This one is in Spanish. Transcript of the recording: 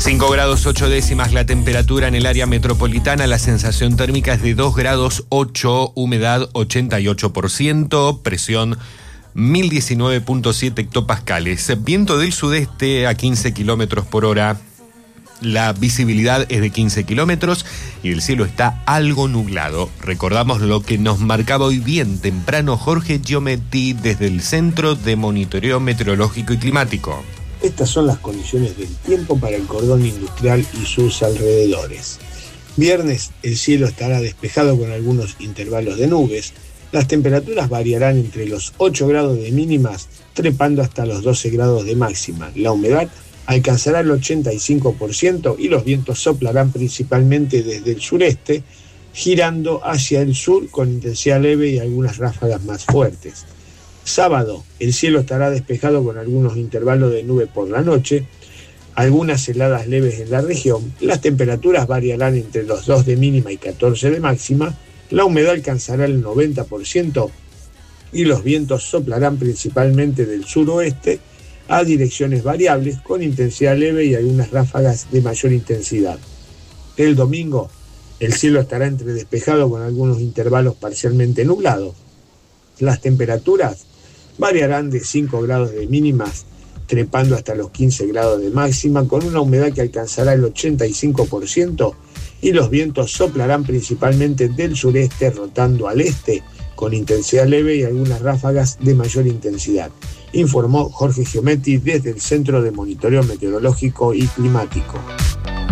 5 grados 8 décimas la temperatura en el área metropolitana, la sensación térmica es de 2 grados 8, humedad 88%, presión 1019.7 hectopascales, viento del sudeste a 15 kilómetros por hora, la visibilidad es de 15 kilómetros y el cielo está algo nublado. Recordamos lo que nos marcaba hoy bien temprano Jorge Giometti desde el Centro de Monitoreo Meteorológico y Climático. Estas son las condiciones del tiempo para el cordón industrial y sus alrededores. Viernes, el cielo estará despejado con algunos intervalos de nubes. Las temperaturas variarán entre los 8 grados de mínimas, trepando hasta los 12 grados de máxima. La humedad alcanzará el 85% y los vientos soplarán principalmente desde el sureste, girando hacia el sur con intensidad leve y algunas ráfagas más fuertes. Sábado, el cielo estará despejado con algunos intervalos de nube por la noche, algunas heladas leves en la región. Las temperaturas variarán entre los 2 de mínima y 14 de máxima, la humedad alcanzará el 90% y los vientos soplarán principalmente del suroeste a direcciones variables con intensidad leve y algunas ráfagas de mayor intensidad. El domingo, el cielo estará entre despejado con algunos intervalos parcialmente nublados. Las temperaturas variarán de 5 grados de mínimas, trepando hasta los 15 grados de máxima, con una humedad que alcanzará el 85% y los vientos soplarán principalmente del sureste, rotando al este, con intensidad leve y algunas ráfagas de mayor intensidad. Informó Jorge Giometti desde el Centro de Monitoreo Meteorológico y Climático.